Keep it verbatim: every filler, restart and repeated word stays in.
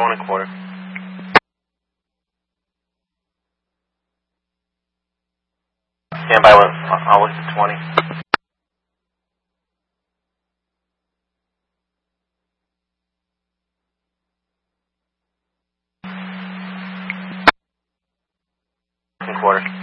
one and a quarter. Stand by one. I'll look at twenty. One quarter.